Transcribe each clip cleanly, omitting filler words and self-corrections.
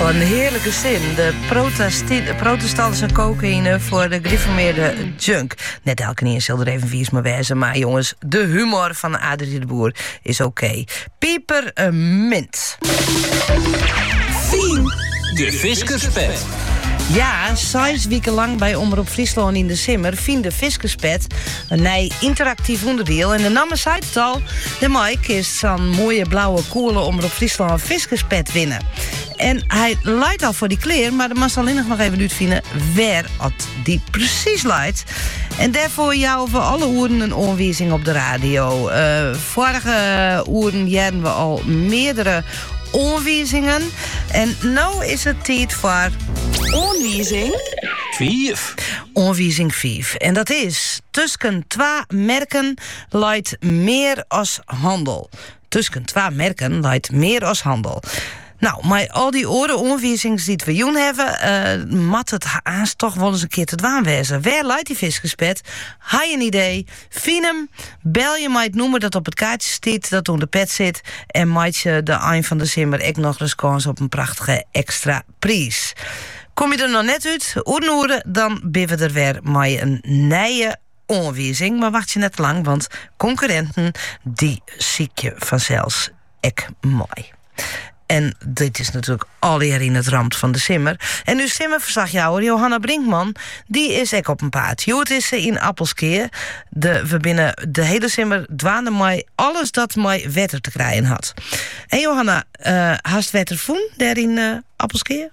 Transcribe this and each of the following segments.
Een heerlijke zin. De protestantse cocaïne voor de gereformeerde junk. Net elke keer zal er even vies maar wezen. Maar jongens, de humor van Adrie de Boer is oké. Piepermint. Fien, de Fiskerspet. Ja, 6 weken lang bij Omroep Friesland in de Simmer Fien de Fiskerspet een interactief onderdeel. En de namen zei het al, de Mike is zo'n mooie blauwe koele Omroep Friesland Fiskerspet winnen. En hij leidt al voor die kleer, maar de man zal nog even uitvinden waar het die precies leidt. En daarvoor jou voor alle oeren een aanwijzing op de radio. Vorige oeren jaren we al meerdere aanwijzingen. En nu is het tijd voor aanwijzing 5. Aanwijzing 5. En dat is tussen 2 merken leidt meer als handel. Tussen 2 merken leidt meer als handel. Nou, maar al die andere aanwijzingen die we doen hebben, mat het haast toch wel eens een keer te dwaan wezen. Waar leidt die Fiskerspet? Heb je een idee? Vind hem, bel je mij het nummer dat op het kaartje staat, dat onder de pet zit, en maak je de eind van de simmer ook nog eens kans op een prachtige extra prijs. Kom je er nog net uit, oeren, dan ben we er weer met een nieuwe aanwijzing. Maar wacht je net te lang, want concurrenten, die ziek je vanzelfs ek mooi. En dit is natuurlijk alweer in het ramp van de simmer. En uw simmerverslagjouwer Johanna Brinkman, die is ook op een paard. Joet is ze in Appelskeer. We binnen de hele simmer dwaande mij alles dat mij wetter te krijgen had. En Johanna, haast wetter voen daar in Appelskeer?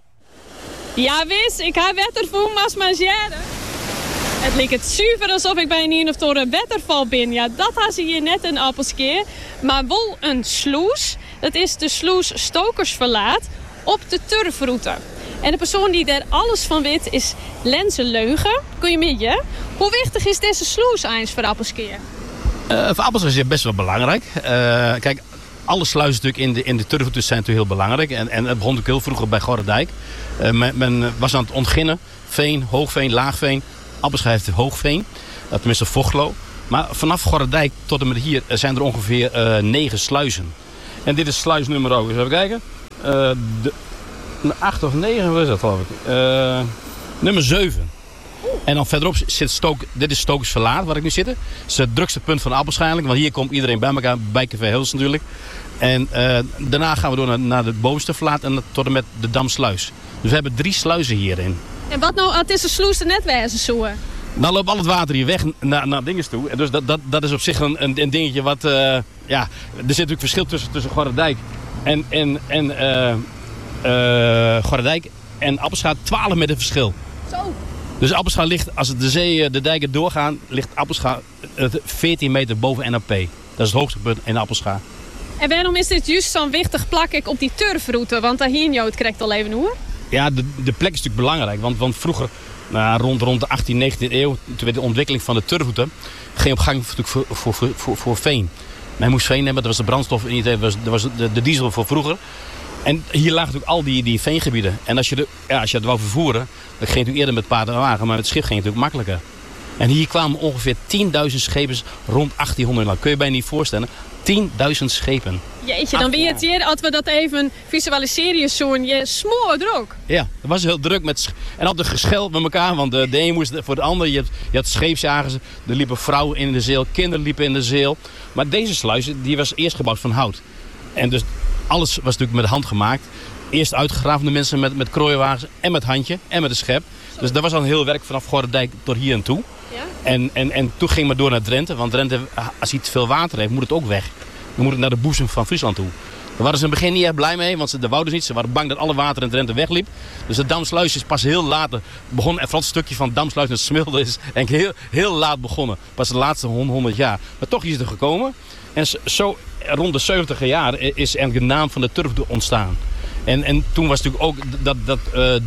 Ja, wis, ik heb wetter voen, maar mangiëren. Het lijkt het zuiver alsof ik bij een of andere wetterval ben. Ja, dat had ze hier net in Appelskeer. Maar wel een sluis. Dat is de sluis Stokersverlaat op de turfroute. En de persoon die daar alles van weet is Lenze Leugen. Kun je met je? Hoe wichtig is deze sluis eens voor Appelskeer? Voor Appelskeer is het best wel belangrijk. Kijk, alle sluizen natuurlijk in de turfroutes zijn natuurlijk heel belangrijk. En het begon natuurlijk heel vroeger bij Gorredijk. Men was aan het ontginnen. Veen, hoogveen, laagveen. Appelskeer heeft hoogveen. Tenminste Vochtlo. Maar vanaf Gorredijk tot en met hier zijn er ongeveer 9 sluizen. En dit is sluis nummer ook. Eens even kijken. 8 of 9, wat is dat geloof ik? Nummer 7. En dan verderop zit dit is Stokersverlaat waar ik nu zit. Dat is het drukste punt van Appelskeer. Want hier komt iedereen bij elkaar. Bij Café Hills natuurlijk. En daarna gaan we door naar de bovenste verlaat en tot en met de Damsluis. Dus we hebben 3 sluizen hierin. En wat nou, het is een sluis er net wezen zo? Dan loopt al het water hier weg naar dinges toe. Dus dat is op zich een dingetje wat... ja, er zit natuurlijk verschil tussen Gorredijk en Gorredijk en Appelschaat 12 meter verschil. Zo. Dus Appelschaat ligt, als de dijken doorgaan, ligt Appelschaat 14 meter boven NAP. Dat is het hoogste punt in Appelschaat. En waarom is dit juist zo'n wichtig plak op die turfroute? Want daar hier het krijgt al even hoor. Ja, de plek is natuurlijk belangrijk. Want vroeger... rond de 18e, 19e eeuw, toen werd de ontwikkeling van de turfroute, ging op gang voor veen. Men moest veen hebben, dat was de brandstof, dat was de diesel voor vroeger. En hier lagen natuurlijk al die veengebieden. En als je het wou vervoeren, dan ging het natuurlijk eerder met paard en wagen, maar met het schip ging het natuurlijk makkelijker. En hier kwamen ongeveer 10.000 schepen rond 1800. Nou, kun je bijna niet voorstellen. 10.000 schepen. Jeetje, dan ben je het hier, als we dat even visualiseren, zo'n je smoor druk. Ja, dat was heel druk. En altijd gescheld met elkaar, want de een moest voor de ander. Je had scheepsjagers, er liepen vrouwen in de zeel, kinderen liepen in de zeel. Maar deze sluis, die was eerst gebouwd van hout. En dus alles was natuurlijk met de hand gemaakt. Eerst uitgegraven de mensen met krooiwagens en met handje en met een schep. Dus dat was al een heel werk vanaf Gorredijk tot hier en toe. Ja? En toen ging maar door naar Drenthe. Want Drenthe, als hij te veel water heeft, moet het ook weg. Dan moet het naar de boezem van Friesland toe. Daar waren ze in het begin niet erg blij mee, want ze wouden niet. Ze waren bang dat alle water in Drenthe wegliep. Dus de Damsluis is pas heel later begonnen. En vooral het stukje van Damsluis naar Smilde is eigenlijk heel laat begonnen. Pas de laatste 100 jaar. Maar toch is het er gekomen. En zo rond de 70 jaar is eigenlijk de naam van de turf ontstaan. En toen was het natuurlijk ook dat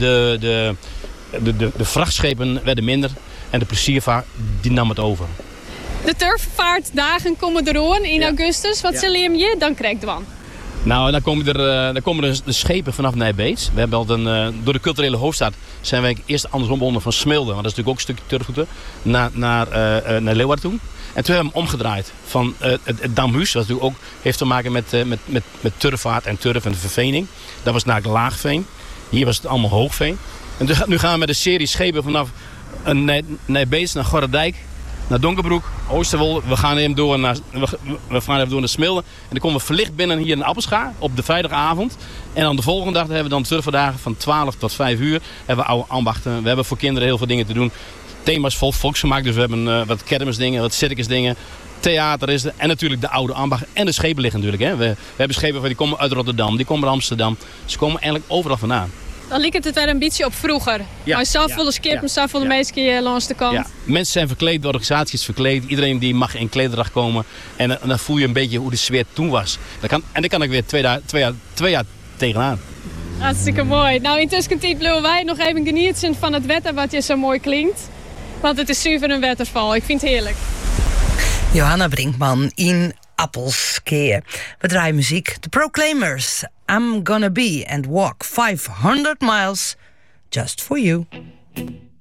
de vrachtschepen werden minder. En de pleziervaart, die nam het over. De turfvaartdagen komen eraan in augustus. Wat zullen je hem je dan krijgt dan? Nou, dan komen er de schepen vanaf Nijbeets. We hebben al door de culturele hoofdstad zijn wij eerst andersom begonnen van Smilde. Want dat is natuurlijk ook een stukje turfroute. Naar Leeuwarden toe. En toen hebben we hem omgedraaid van het Damhuis. Wat natuurlijk ook heeft te maken met turfvaart en turf en de vervening. Dat was naar Laagveen. Hier was het allemaal hoogveen. En nu gaan we met een serie schepen vanaf Nijbeets naar Gorredijk, naar Donkerbroek, Oosterwolde. We gaan even door naar Smilde. En dan komen we verlicht binnen hier in Appelscha op de vrijdagavond. En dan de volgende dag hebben we dan surferdagen van 12 tot 5 uur. Hebben we oude ambachten. We hebben voor kinderen heel veel dingen te doen. Thema's vol volksvermaak. Dus we hebben wat kermisdingen, wat circusdingen. Theater is er. En natuurlijk de oude ambachten. En de schepen liggen natuurlijk. Hè. We hebben schepen die komen uit Rotterdam. Die komen uit Amsterdam. Ze komen eigenlijk overal vandaan. Dan lijkt het weer een beetje op vroeger. Ja, maar zoveel skippen, zoveel de meeste keer langs de kant. Ja. Mensen zijn verkleed, de organisatie is verkleed. Iedereen die mag in klederdracht komen. En dan voel je een beetje hoe de sfeer toen was. Daar kan ik weer twee jaar tegenaan. Hartstikke mooi. Nou, intussen blijven wij nog even genieten van het wetter wat je zo mooi klinkt. Want het is zuiver een waterval. Ik vind het heerlijk. Johanna Brinkman in Appelskeer. We draaien muziek. The Proclaimers. I'm gonna be and walk 500 miles just for you.